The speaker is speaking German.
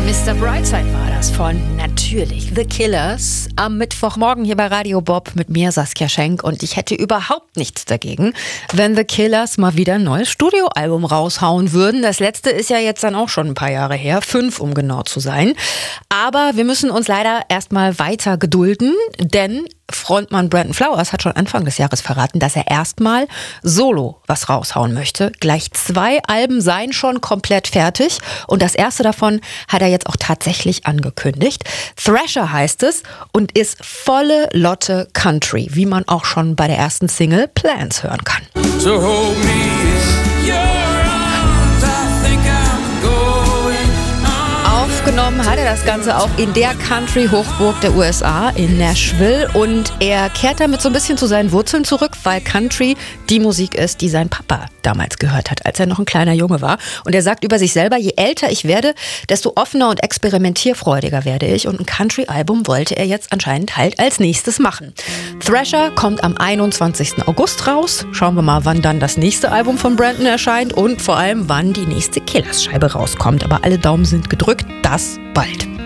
Mr. Brightside war das von natürlich The Killers am Mittwochmorgen hier bei Radio Bob mit mir, Saskia Schenk. Und ich hätte überhaupt nichts dagegen, wenn The Killers mal wieder ein neues Studioalbum raushauen würden. Das letzte ist ja jetzt dann auch schon ein paar Jahre her, 5 um genau zu sein. Aber wir müssen uns leider erstmal weiter gedulden, denn Frontmann Brandon Flowers hat schon Anfang des Jahres verraten, dass er erstmal solo was raushauen möchte. Gleich 2 Alben seien schon komplett fertig und das erste davon hat er jetzt auch tatsächlich angekündigt. Thrasher heißt es und ist volle Lotte Country, wie man auch schon bei der ersten Single Plans hören kann. So hold me in your arms, I think I'm going on. Aufgenommen hat er das Ganze auch in der Country-Hochburg der USA, in Nashville. Und er kehrt damit so ein bisschen zu seinen Wurzeln zurück, weil Country die Musik ist, die sein Papa damals gehört hat, als er noch ein kleiner Junge war. Und er sagt über sich selber, je älter ich werde, desto offener und experimentierfreudiger werde ich. Und ein Country-Album wollte er jetzt anscheinend halt als nächstes machen. Thrasher kommt am 21. August raus. Schauen wir mal, wann dann das nächste Album von Brandon erscheint und vor allem, wann die nächste Killers-Scheibe rauskommt. Aber alle Daumen sind gedrückt, das bald.